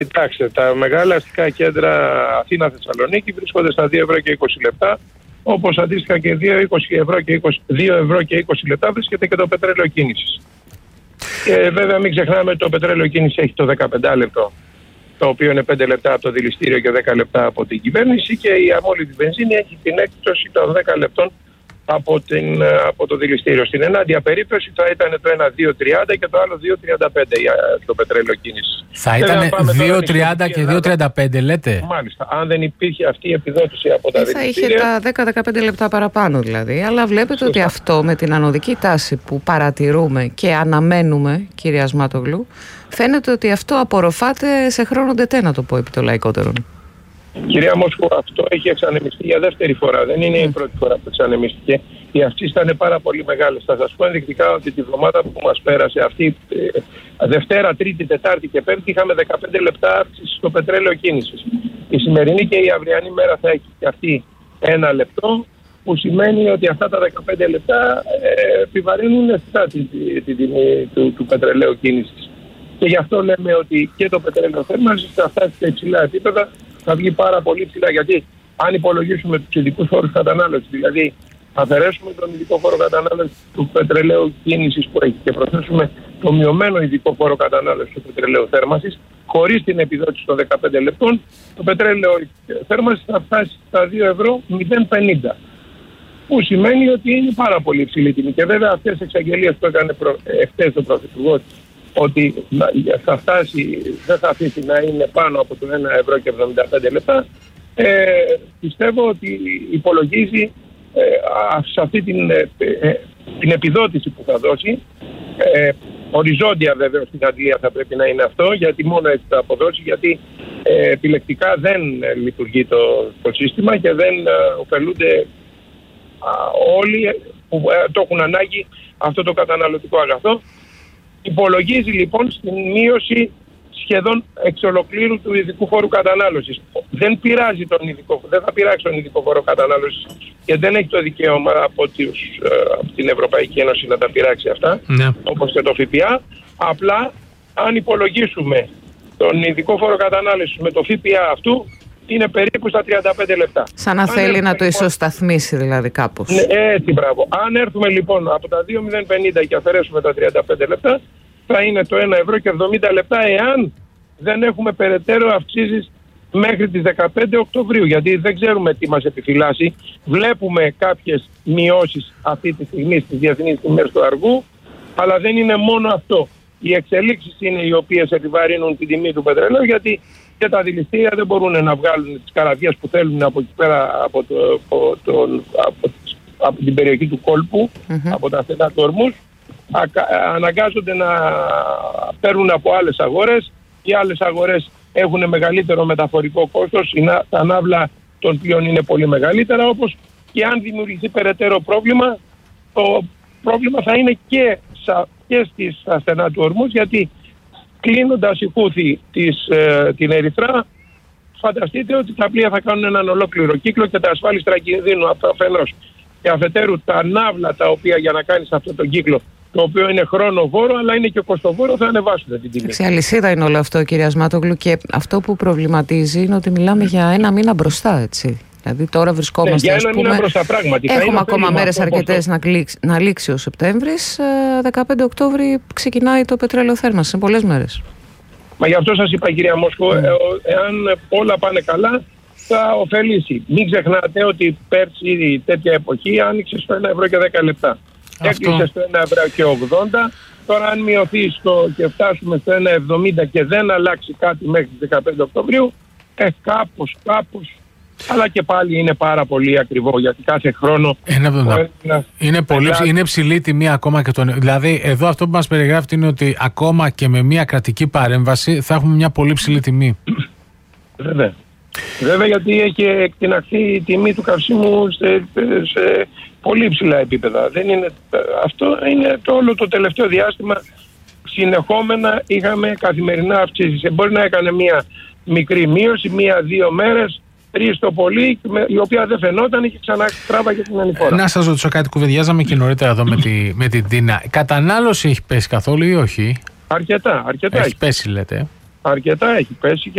Κοιτάξτε, τα μεγάλα αστικά κέντρα Αθήνα-Θεσσαλονίκη βρίσκονται στα 2 ευρώ και 20 λεπτά, όπως αντίστοιχα και 2 ευρώ και 20 λεπτά βρίσκεται και το πετρέλαιο κίνησης. Και βέβαια μην ξεχνάμε ότι το πετρέλαιο κίνησης έχει το 15 λεπτό, το οποίο είναι 5 λεπτά από το δηληστήριο και 10 λεπτά από την κυβέρνηση, και η αμόλυτη βενζίνη έχει την έκπτωση των 10 λεπτών από το δηληστήριο. Στην ενάντια περίπτωση θα ήταν το ένα 2,30 και το άλλο 2,35 για το πετρέλαιο κίνησης. Θα ήταν 2,30 και 2,35 λέτε. Μάλιστα. Αν δεν υπήρχε αυτή η επιδότηση από τα δηληστήρια. Θα είχε τα 10-15 λεπτά παραπάνω δηλαδή. Αλλά βλέπετε ότι αυτό με την ανωδική τάση που παρατηρούμε και αναμένουμε, κύριε Ασμάτογλου, φαίνεται ότι αυτό απορροφάται σε χρόνο ντετέ, να το πω επί το λαϊκότερο. Κυρία Μόσχου, αυτό έχει εξανεμιστεί για δεύτερη φορά. Δεν είναι η πρώτη φορά που εξανεμίστηκε. Οι αυξήσεις ήταν πάρα πολύ μεγάλες. Θα σας πω ενδεικτικά ότι τη βδομάδα που μας πέρασε, αυτή Δευτέρα, Τρίτη, Τετάρτη και Πέμπτη, είχαμε 15 λεπτά αύξηση στο πετρέλαιο κίνησης. Η σημερινή και η αυριανή μέρα θα έχει και αυτή 1 λεπτό, που σημαίνει ότι αυτά τα 15 λεπτά επιβαρύνουν αισθητά την τιμή του πετρελαίου κίνησης. Και γι' αυτό λέμε ότι και το πετρέλαιο θέρμανσης θα φτάσει σε υψηλά επίπεδα. Θα βγει πάρα πολύ ψηλά, γιατί αν υπολογίσουμε τους ειδικούς φόρους κατανάλωσης, δηλαδή αφαιρέσουμε τον ειδικό φόρο κατανάλωσης του πετρελαίου κίνησης που έχει και προσθέσουμε το μειωμένο ειδικό φόρο κατανάλωσης του πετρελαίου θέρμανσης, χωρίς την επιδότηση των 15 λεπτών, το πετρέλαιο θέρμανσης θα φτάσει στα 2 ευρώ 0,50. Που σημαίνει ότι είναι πάρα πολύ υψηλή τιμή. Και βέβαια αυτές τις εξαγγελίες που έκανε εχθές ο Πρωθυπουργός, ότι θα φτάσει, δεν θα αφήσει να είναι πάνω από το 1 ευρώ και 75 λεπτά, πιστεύω ότι υπολογίζει σε αυτή την επιδότηση που θα δώσει, οριζόντια βέβαια στην Αγγλία θα πρέπει να είναι αυτό, γιατί μόνο έτσι θα αποδώσει, γιατί επιλεκτικά δεν λειτουργεί το σύστημα και δεν ωφελούνται όλοι που το έχουν ανάγκη αυτό το καταναλωτικό αγαθό. Υπολογίζει λοιπόν στην μείωση σχεδόν εξ ολοκλήρου του ειδικού φόρου κατανάλωσης. Δεν θα πειράξει τον ειδικό φόρο κατανάλωσης και δεν έχει το δικαίωμα από την Ευρωπαϊκή Ένωση να τα πειράξει αυτά, όπως και το ΦΠΑ. Απλά αν υπολογίσουμε τον ειδικό φόρο κατανάλωσης με το ΦΠΑ αυτού, είναι περίπου στα 35 λεπτά. Σαν να θέλει να το ισοσταθμίσει δηλαδή κάπως. Ναι, έτσι, μπράβο. Αν έρθουμε λοιπόν από τα 2,050 και αφαιρέσουμε τα 35 λεπτά, θα είναι το 1 ευρώ και 70 λεπτά, εάν δεν έχουμε περαιτέρω αυξήσεις μέχρι τις 15 Οκτωβρίου. Γιατί δεν ξέρουμε τι μας επιφυλάσσει. Βλέπουμε κάποιες μειώσεις αυτή τη στιγμή στις διεθνείς τιμές του αργού, αλλά δεν είναι μόνο αυτό. Οι εξελίξεις είναι οι οποίες επιβαρύνουν την τιμή του πετρελαίου, γιατί και τα δηληστήρια δεν μπορούν να βγάλουν τις καραβιές που θέλουν από εκεί πέρα, από την περιοχή του κόλπου, από τα στενά του ορμούς. Αναγκάζονται να παίρνουν από άλλες αγορές. Οι άλλες αγορές έχουν μεγαλύτερο μεταφορικό κόστος, τα ναύλα των πλοίων είναι πολύ μεγαλύτερα, όπως και αν δημιουργηθεί περαιτέρω πρόβλημα, το πρόβλημα θα είναι και στα στενά του ορμούς, γιατί κλείνοντας η Χούθη την Ερυθρά, φανταστείτε ότι τα πλοία θα κάνουν έναν ολόκληρο κύκλο και τα ασφάλιστρα κινδύνου αφενός και αφετέρου τα ναύλα τα οποία για να κάνεις αυτό τον κύκλο, το οποίο είναι χρονοβόρο αλλά είναι και κοστοβόρο, θα ανεβάσουν την τιμή. Σε αλυσίδα είναι όλο αυτό, κύριε Ασμάτογλου, και αυτό που προβληματίζει είναι ότι μιλάμε για 1 μήνα μπροστά, έτσι. Δηλαδή τώρα βρισκόμαστε, για 1 μήνα μπροστά, πράγματι. Έχουμε ακόμα μέρες αρκετές να λήξει ο Σεπτέμβρης. 15 Οκτώβρη ξεκινάει το πετρέλαιο θέρμανσης. Είναι πολλές μέρες. Μα γι' αυτό σας είπα, κυρία Μόσχο, εάν όλα πάνε καλά, θα ωφελήσει. Μην ξεχνάτε ότι πέρσι τέτοια εποχή άνοιξε στο 1 ευρώ και 10 λεπτά. Έκλεισε στο 1 ευρώ και 80. Τώρα αν μειωθεί και φτάσουμε στο 1,70 και δεν αλλάξει κάτι μέχρι τις 15 Οκτωβρίου, κάπως, αλλά και πάλι είναι πάρα πολύ ακριβό, γιατί κάθε χρόνο είναι ψηλή τιμή ακόμα και δηλαδή εδώ αυτό που μας περιγράφει είναι ότι ακόμα και με μια κρατική παρέμβαση θα έχουμε μια πολύ ψηλή τιμή. Βέβαια, γιατί έχει εκτιναχθεί η τιμή του καυσίμου σε πολύ ψηλά επίπεδα. Αυτό είναι όλο το τελευταίο διάστημα. Συνεχόμενα είχαμε καθημερινά αυξήσεις. Μπορεί να έκανε μια μικρή μείωση, 1-2 μέρες, 3 το πολύ, η οποία δεν φαινόταν και ξανά τράβαγε την ανηφόρα. Να σας ρωτήσω κάτι, κουβεντιάζαμε και νωρίτερα εδώ με την Τίνα. Η κατανάλωση έχει πέσει καθόλου ή όχι? Αρκετά. Έχει πέσει, λέτε. Αρκετά έχει πέσει.